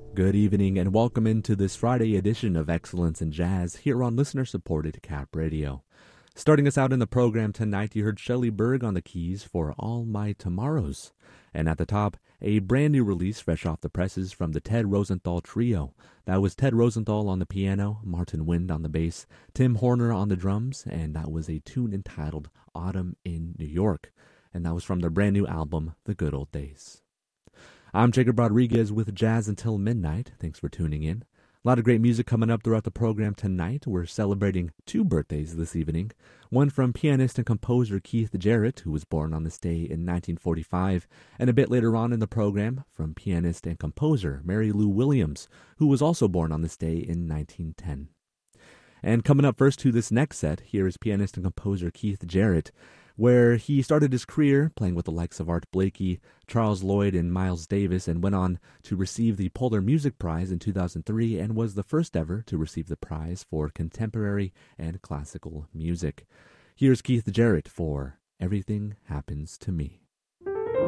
Good evening and welcome into this Friday edition of Excellence in Jazz here on listener-supported Cap Radio. Starting us out in the program tonight, you heard Shelley Berg on the keys for All My Tomorrows. And at the top, a brand new release fresh off the presses from the Ted Rosenthal Trio. That was Ted Rosenthal on the piano, Martin Wind on the bass, Tim Horner on the drums, and that was a tune entitled Autumn in New York. And that was from their brand new album, The Good Old Days. I'm Jacob Rodriguez with Jazz Until Midnight. Thanks for tuning in. A lot of great music coming up throughout the program tonight. We're celebrating two birthdays this evening. One from pianist and composer Keith Jarrett, who was born on this day in 1945, and a bit later on in the program from pianist and composer Mary Lou Williams, who was also born on this day in 1910. And coming up first to this next set, here is pianist and composer Keith Jarrett, where he started his career playing with the likes of Art Blakey, Charles Lloyd, and Miles Davis, and went on to receive the Polar Music Prize in 2003 and was the first ever to receive the prize for contemporary and classical music. Here's Keith Jarrett for Everything Happens to Me.